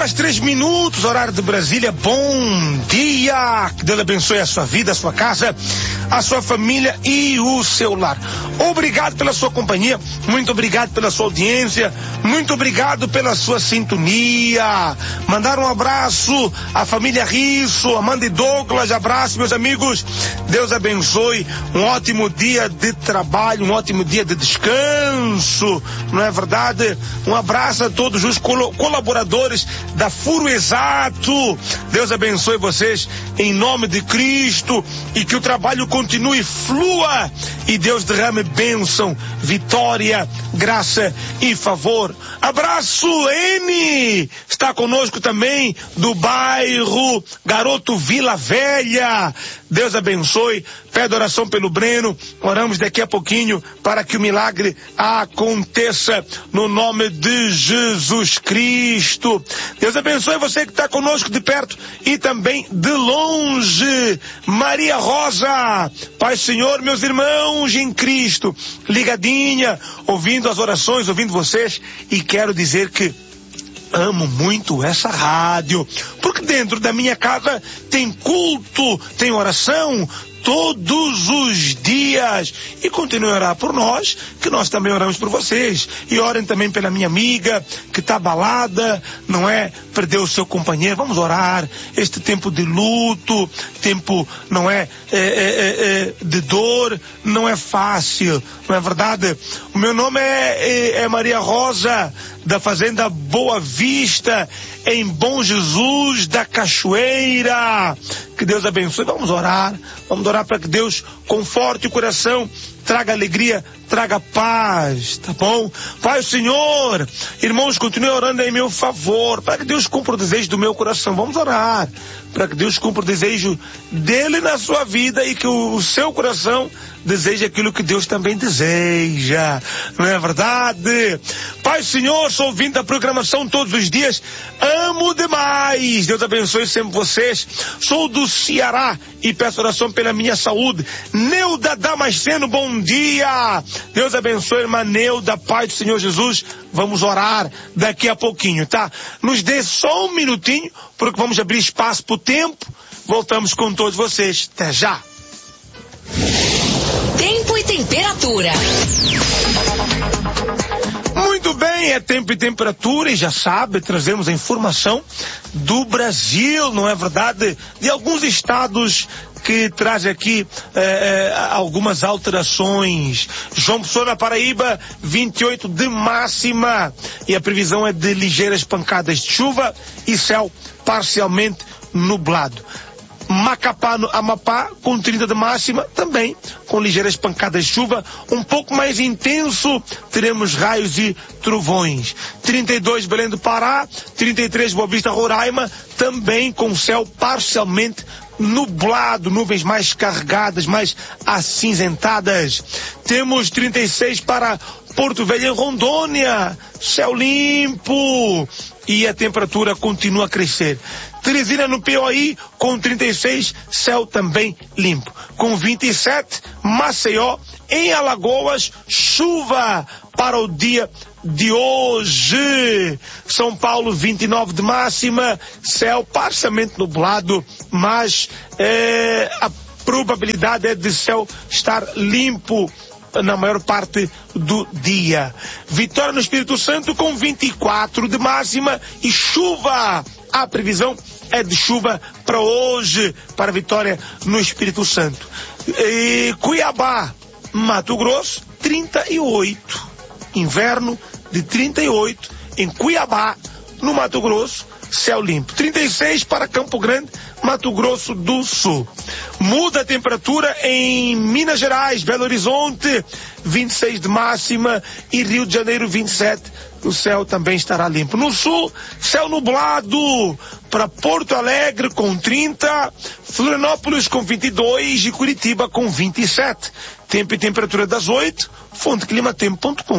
mais 3 minutos, horário de Brasília. Bom dia! Que Deus abençoe a sua vida, a sua casa, a sua família e o seu lar. Obrigado pela sua companhia, muito obrigado pela sua audiência, muito obrigado pela sua sintonia. Mandar um abraço à família Risso, Amanda e Douglas, abraço meus amigos. Deus abençoe, um ótimo dia de trabalho, um ótimo dia de descanso, não é verdade? Um abraço a todos os colaboradores da Furo Exato. Deus abençoe vocês em nome de Cristo e que o trabalho continue, flua e Deus derrame bênção, vitória, graça e favor. Abraço, N está conosco também do bairro Garoto Vila Velha. Deus abençoe, pede oração pelo Breno, oramos daqui a pouquinho para que o milagre aconteça no nome de Jesus Cristo. Deus abençoe você que está conosco de perto e também de longe. Maria Rosa, Pai Senhor, meus irmãos em Cristo, ligadinha, ouvindo as orações, ouvindo vocês, e quero dizer que amo muito essa rádio, porque dentro da minha casa tem culto, tem oração todos os dias. E continuem a orar por nós, que nós também oramos por vocês. E orem também pela minha amiga, que está abalada, não é? Perdeu o seu companheiro. Vamos orar. Este tempo de luto, tempo, não é? De dor, não é fácil, não é verdade? O meu nome é Maria Rosa, da Fazenda Boa Vista, em Bom Jesus da Cachoeira. Que Deus abençoe. Vamos orar para que Deus conforte o coração, traga alegria, traga paz, tá bom? Pai, Senhor, irmãos, continue orando em meu favor, para que Deus cumpra o desejo do meu coração. Vamos orar, para que Deus cumpra o desejo dele na sua vida e que o seu coração deseje aquilo que Deus também deseja, não é verdade? Pai, Senhor, sou ouvindo da programação todos os dias, amo demais. Deus abençoe sempre vocês. Sou do Ceará e peço oração pela minha saúde. Neuda Damasceno, bom dia. Deus abençoe, irmã Neuda, Pai do Senhor Jesus. Vamos orar daqui a pouquinho, tá? Nos dê só um minutinho, porque vamos abrir espaço pro tempo. Voltamos com todos vocês. Até já. Tempo e temperatura. Muito bem, é tempo e temperatura, e já sabe, trazemos a informação do Brasil, não é verdade? De alguns estados que traz aqui algumas alterações. João Pessoa, na Paraíba, 28 de máxima, e a previsão é de ligeiras pancadas de chuva e céu parcialmente nublado. Macapá, no Amapá, com 30 de máxima, também com ligeiras pancadas de chuva, um pouco mais intenso, teremos raios e trovões. 32 Belém do Pará, 33 Boa Vista, Roraima, também com céu parcialmente nublado, nuvens mais carregadas, mais acinzentadas. Temos 36 para Porto Velho, em Rondônia, céu limpo, e a temperatura continua a crescer. Teresina, no Piauí, com 36, céu também limpo. Com 27, Maceió, em Alagoas, chuva para o dia de hoje. São Paulo, 29 de máxima, céu parcialmente nublado, mas a probabilidade é de céu estar limpo na maior parte do dia. Vitória no Espírito Santo, com 24 de máxima e chuva. A previsão é de chuva para hoje, para Vitória no Espírito Santo. E Cuiabá, Mato Grosso, 38. Inverno de 38 em Cuiabá, no Mato Grosso, céu limpo. 36 para Campo Grande, Mato Grosso do Sul. Muda a temperatura em Minas Gerais, Belo Horizonte, 26 de máxima, e Rio de Janeiro, 27. O céu também estará limpo. No sul, céu nublado para Porto Alegre com 30, Florianópolis com 22 e Curitiba com 27. Tempo e temperatura das 8,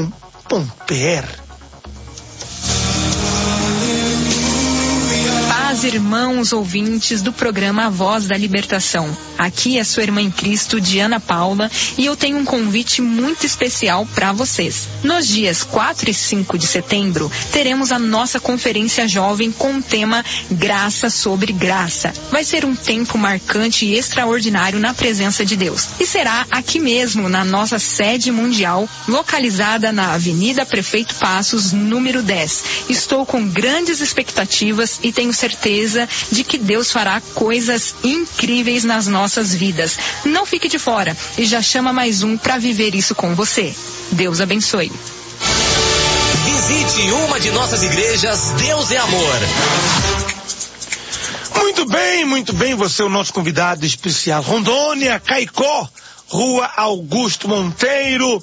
fonteclimatempo.com.br. paz, irmãos ouvintes do programa A Voz da Libertação. Aqui é sua irmã em Cristo, Diana Paula, e eu tenho um convite muito especial para vocês. Nos dias 4 e 5 de setembro, teremos a nossa conferência jovem com o tema Graça sobre Graça. Vai ser um tempo marcante e extraordinário na presença de Deus. E será aqui mesmo, na nossa sede mundial, localizada na Avenida Prefeito Passos, número 10. Estou com grandes expectativas e tenho certeza de que Deus fará coisas incríveis nas nossas vidas. Não fique de fora e já chama mais um para viver isso com você. Deus abençoe. Visite uma de nossas igrejas. Deus é amor. Muito bem, você é o nosso convidado especial. Rondônia, Caicó, Rua Augusto Monteiro,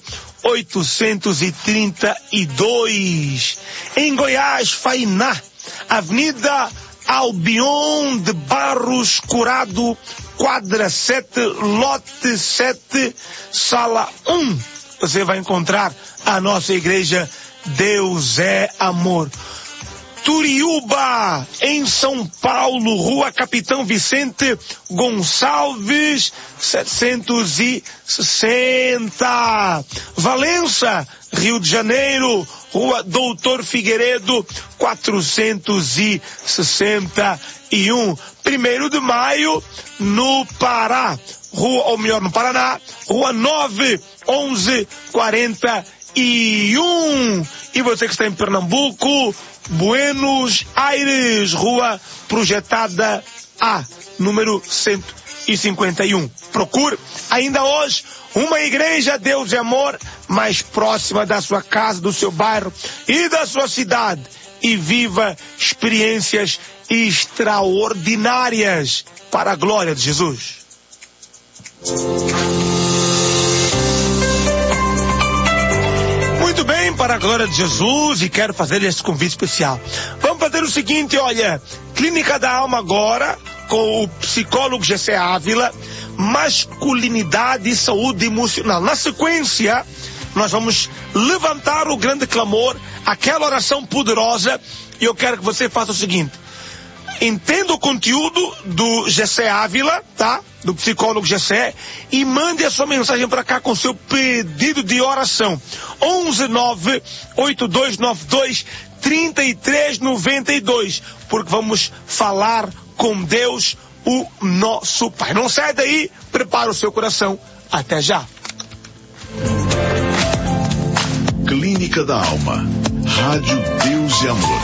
832. Em Goiás, Fainá, Avenida Albion de Barros Curado, quadra 7, lote 7, sala 1. Você vai encontrar a nossa igreja Deus é Amor. Turiúba, em São Paulo, Rua Capitão Vicente Gonçalves, 760. Valença, Rio de Janeiro, Rua Doutor Figueiredo, 461. 1º de Maio, no Pará, no Paraná, Rua 9, 1141. E você que está em Pernambuco, Buenos Aires, Rua Projetada A, número 151. Procure ainda hoje uma igreja Deus é Amor mais próxima da sua casa, do seu bairro e da sua cidade, e viva experiências extraordinárias para a glória de Jesus. Muito bem, para a glória de Jesus, e quero fazer esse convite especial. Vamos fazer o seguinte, olha, Clínica da Alma agora, com o psicólogo Gessé Ávila, masculinidade e saúde emocional. Na sequência, nós vamos levantar o grande clamor, aquela oração poderosa, e eu quero que você faça o seguinte: entenda o conteúdo do Gessé Ávila, tá? Do psicólogo Gessé, e mande a sua mensagem para cá com seu pedido de oração. 11982923392, porque vamos falar com Deus, o nosso Pai. Não sai daí, prepara o seu coração. Até já. Clínica da Alma, Rádio Deus e Amor.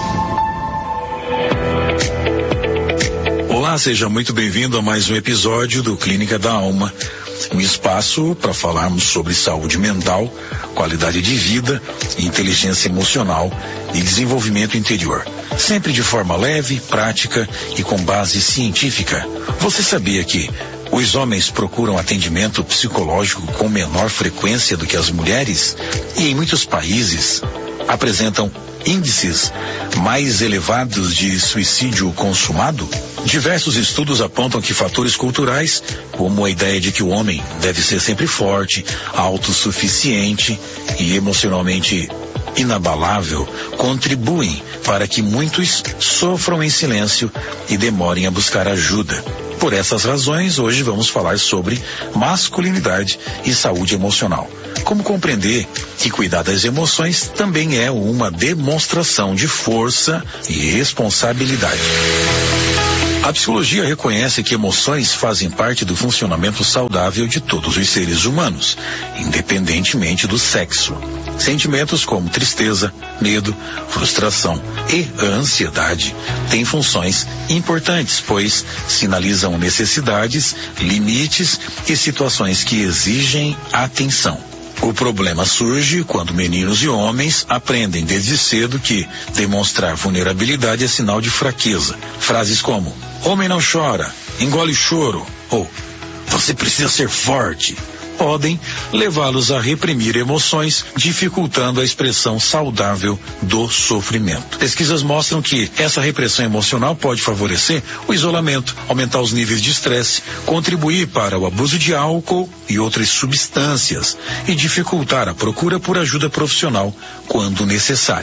Olá, seja muito bem-vindo a mais um episódio do Clínica da Alma, um espaço para falarmos sobre saúde mental, qualidade de vida, inteligência emocional e desenvolvimento interior. Sempre de forma leve, prática e com base científica. Você sabia que os homens procuram atendimento psicológico com menor frequência do que as mulheres? E em muitos países apresentam índices mais elevados de suicídio consumado? Diversos estudos apontam que fatores culturais, como a ideia de que o homem deve ser sempre forte, autossuficiente e emocionalmente inabalável, contribuem para que muitos sofram em silêncio e demorem a buscar ajuda. Por essas razões, hoje vamos falar sobre masculinidade e saúde emocional. Como compreender que cuidar das emoções também é uma demonstração de força e responsabilidade. A psicologia reconhece que emoções fazem parte do funcionamento saudável de todos os seres humanos, independentemente do sexo. Sentimentos como tristeza, medo, frustração e ansiedade têm funções importantes, pois sinalizam necessidades, limites e situações que exigem atenção. O problema surge quando meninos e homens aprendem desde cedo que demonstrar vulnerabilidade é sinal de fraqueza. Frases como: homem não chora, engole choro, ou você precisa ser forte, podem levá-los a reprimir emoções, dificultando a expressão saudável do sofrimento. Pesquisas mostram que essa repressão emocional pode favorecer o isolamento, aumentar os níveis de estresse, contribuir para o abuso de álcool e outras substâncias e dificultar a procura por ajuda profissional quando necessária.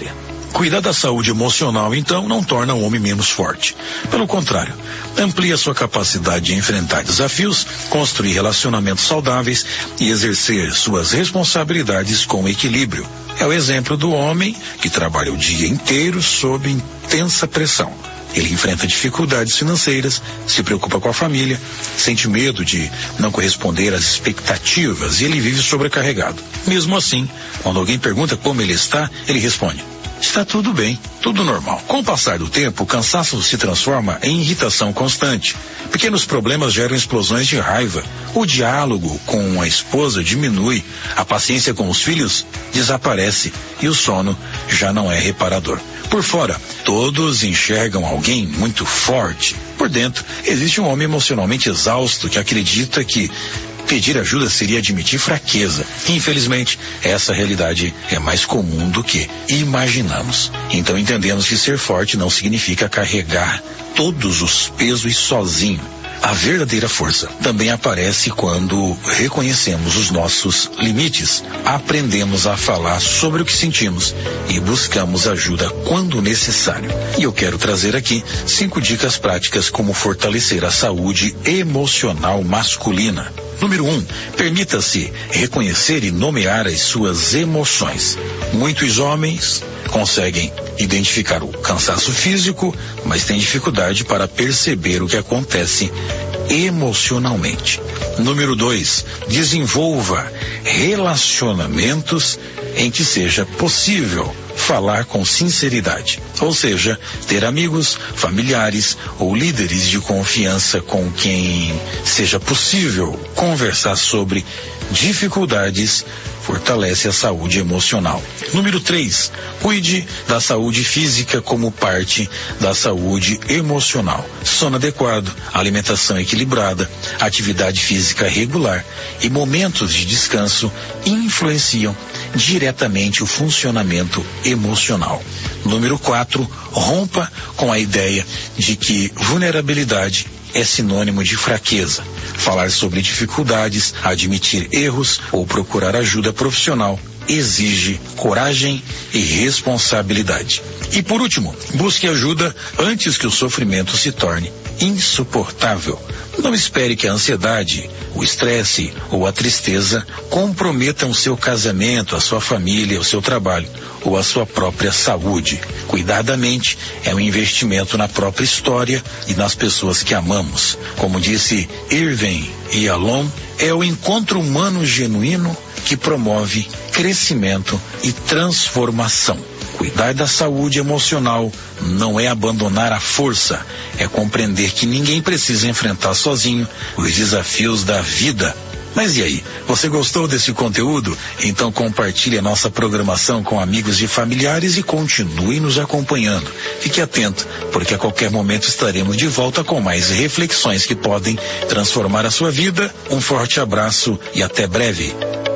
Cuidar da saúde emocional, então, não torna o homem menos forte. Pelo contrário, amplia sua capacidade de enfrentar desafios, construir relacionamentos saudáveis e exercer suas responsabilidades com equilíbrio. É o exemplo do homem que trabalha o dia inteiro sob intensa pressão. Ele enfrenta dificuldades financeiras, se preocupa com a família, sente medo de não corresponder às expectativas e ele vive sobrecarregado. Mesmo assim, quando alguém pergunta como ele está, ele responde: está tudo bem, tudo normal. Com o passar do tempo, o cansaço se transforma em irritação constante. Pequenos problemas geram explosões de raiva. O diálogo com a esposa diminui, a paciência com os filhos desaparece e o sono já não é reparador. Por fora, todos enxergam alguém muito forte. Por dentro, existe um homem emocionalmente exausto que acredita que pedir ajuda seria admitir fraqueza. Infelizmente, essa realidade é mais comum do que imaginamos. Então entendemos que ser forte não significa carregar todos os pesos sozinho. A verdadeira força também aparece quando reconhecemos os nossos limites, aprendemos a falar sobre o que sentimos e buscamos ajuda quando necessário. E eu quero trazer aqui 5 dicas práticas como fortalecer a saúde emocional masculina. Número 1, permita-se reconhecer e nomear as suas emoções. Muitos homens conseguem identificar o cansaço físico, mas têm dificuldade para perceber o que acontece emocionalmente. Número 2, desenvolva relacionamentos em que seja possível falar com sinceridade, ou seja, ter amigos, familiares ou líderes de confiança com quem seja possível conversar sobre dificuldades, fortalece a saúde emocional. Número 3, cuide da saúde física como parte da saúde emocional. Sono adequado, alimentação equilibrada, atividade física regular e momentos de descanso influenciam diretamente o funcionamento emocional. Número 4, rompa com a ideia de que vulnerabilidade é sinônimo de fraqueza. Falar sobre dificuldades, admitir erros ou procurar ajuda profissional exige coragem e responsabilidade. E por último, busque ajuda antes que o sofrimento se torne insuportável. Não espere que a ansiedade, o estresse ou a tristeza comprometam o seu casamento, a sua família, o seu trabalho ou a sua própria saúde. Cuidar da mente é um investimento na própria história e nas pessoas que amamos. Como disse Irving Yalom, é o encontro humano genuíno que promove crescimento e transformação. Cuidar da saúde emocional não é abandonar a força, é compreender que ninguém precisa enfrentar sozinho os desafios da vida. Mas e aí, você gostou desse conteúdo? Então compartilhe a nossa programação com amigos e familiares e continue nos acompanhando. Fique atento, porque a qualquer momento estaremos de volta com mais reflexões que podem transformar a sua vida. Um forte abraço e até breve.